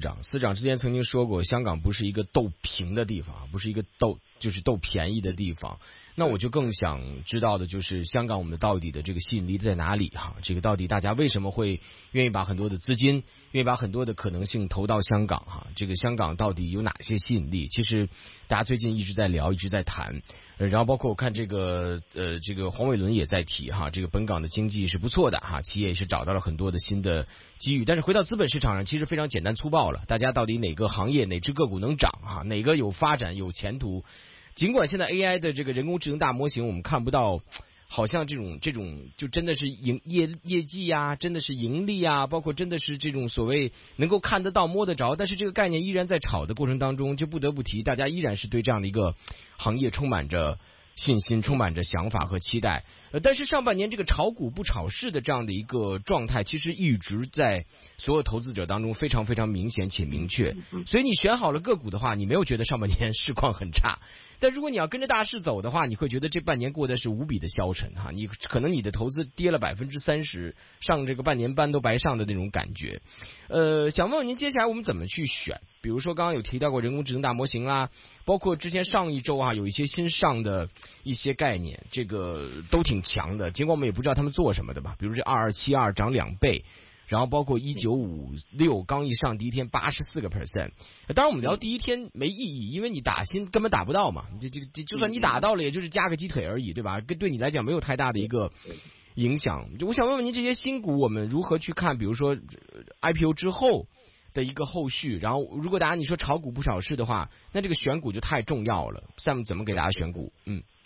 长。司长之前曾经说过，香港不是一个斗平的地方，不是一个就是斗便宜的地方。那我就更想知道的就是香港我们到底的这个吸引力在哪里哈？这个到底大家为什么会愿意把很多的资金，愿意把很多的可能性投到香港哈？这个香港到底有哪些吸引力？其实大家最近一直在聊，一直在谈，然后包括我看这个黄伟伦也在提哈，这个本港的经济是不错的哈，企业也是找到了很多的新的机遇。但是回到资本市场上，其实非常简单粗暴了，大家到底哪个行业哪只个股能涨哈？哪个有发展有前途？尽管现在 AI 的这个人工智能大模型我们看不到，好像这种就真的是业绩啊，真的是盈利啊，包括真的是这种所谓能够看得到摸得着，但是这个概念依然在炒的过程当中，就不得不提，大家依然是对这样的一个行业充满着信心，充满着想法和期待。但是上半年这个炒股不炒市的这样的一个状态，其实一直在所有投资者当中非常非常明显且明确。所以你选好了个股的话，你没有觉得上半年市况很差。但如果你要跟着大势走的话，你会觉得这半年过得是无比的消沉哈，你可能你的投资跌了30%，上这个半年班都白上的那种感觉。想问问您接下来我们怎么去选？比如说刚刚有提到过人工智能大模型啦，包括之前上一周啊有一些新上的一些概念，这个都挺强的，尽管我们也不知道他们做什么的吧，比如这2272涨2倍。然后包括1956刚一上第一天84%，当然我们聊第一天没意义，因为你打新根本打不到嘛，就算你打到了，也就是加个鸡腿而已，对吧？对你来讲没有太大的一个影响。我想问问您，这些新股我们如何去看？比如说IPO 之后的一个后续，然后如果大家你说炒股不炒市的话，那这个选股就太重要了。Sam 怎么给大家选股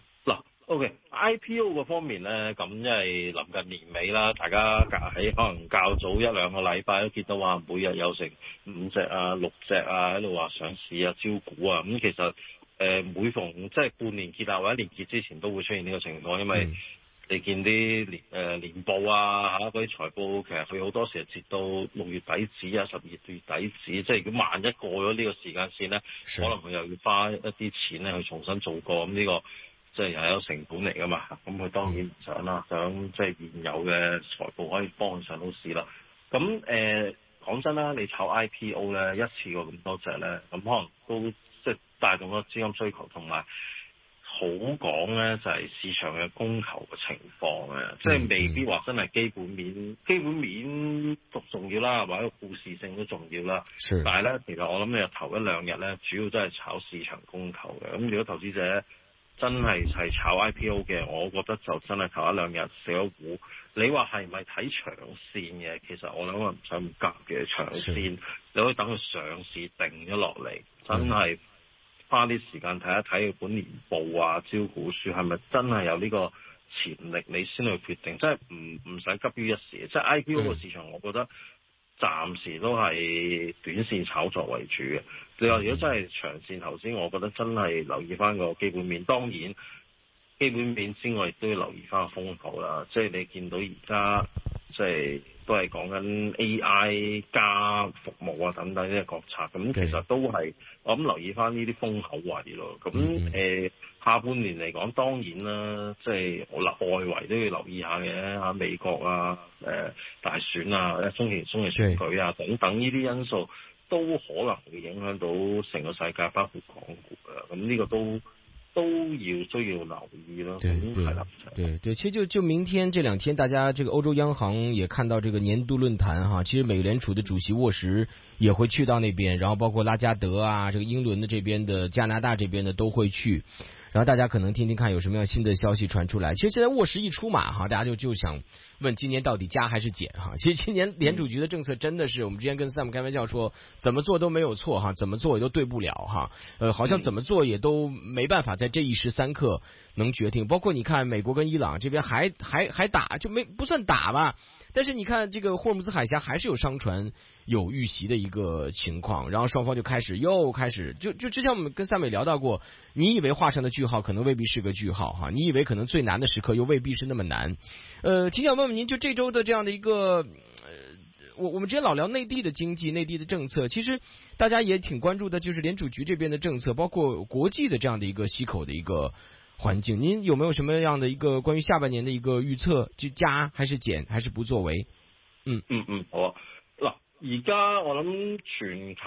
？OK，IPO 嗰方面咧，咁因為臨近年尾啦，大家喺可能較早1-2個禮拜都見到話每日有成5隻啊、6隻啊喺度話上市啊、招股啊，咁其實每逢即係半年結啊或者年結之前都會出現呢個情況，因為你見啲年報啊嗰啲財報，其實佢好多時係截到6月底止啊、12月底止，即係如果萬一過咗呢個時間線咧，可能佢又要花一啲錢咧去重新做過，咁呢個即係又係有成本嚟噶嘛，咁佢當然唔想啦，想即係現有嘅財報可以幫佢上到市啦。咁講真啦，你炒 IPO 咧一次過咁多隻咧，咁可能都即係帶動咗資金需求，同埋好講咧就係市場嘅供求嘅情況嘅，即係未必話真係基本面重要啦，或者故事性都重要啦。但係咧，其實我諗你頭1-2日咧，主要都係炒市場供求嘅。咁如果投資者真係炒 IPO 嘅，我覺得就真係頭1-2日食咗糊。你話係咪睇長線嘅？其實我諗我唔使咁急嘅長線，你可以等佢上市定咗落嚟，真係花啲時間睇一睇佢本年報啊、招股書係咪真係有呢個潛力，你先去決定，即係唔使急於一時。即係 IPO 個市場，我覺得暫時都係短線炒作為主嘅。你話如果真係長線投資，我覺得真係留意翻個基本面。當然基本面之外，亦都要留意翻個風口啦。即係你見到而家即係都係講緊 AI 加服務啊等等呢個國策，咁其實都係我諗留意翻呢啲風口位咯。咁下半年嚟講，當然啦，即係外圍都要留意下嘅嚇，美國啊、大選啊、中期選舉啊等等呢啲因素，都可能會影響到成個世界，包括港股啊。咁呢個需要留意咯。 对，其实就明天这2天，大家这个欧洲央行也看到这个年度论坛哈，其实美国联储的主席沃什也会去到那边，然后包括拉加德啊，这个英伦的这边的、加拿大这边的都会去。然后大家可能听听看有什么样新的消息传出来。其实现在沃什一出马哈，大家就想问今年到底加还是减哈。其实今年联储局的政策真的是，我们之前跟 Sam 开玩笑说，怎么做都没有错哈，怎么做也都对不了哈。好像怎么做也都没办法在这一时三刻能决定。包括你看美国跟伊朗这边还打，就不算打吧。但是你看这个霍尔木兹海峡还是有商船有遇袭的一个情况，然后双方就开始就之前我们跟Sam也聊到过，你以为画上的句号可能未必是个句号哈，你以为可能最难的时刻又未必是那么难。挺想问问您，就这周的这样的一个我们之前老聊内地的经济、内地的政策，其实大家也挺关注的，就是联储局这边的政策，包括国际的这样的一个息口的一个环境。您有没有什么样的一个关于下半年的一个预测？就加还是減還是不作為？ 好啊。嗱，而家我諗全球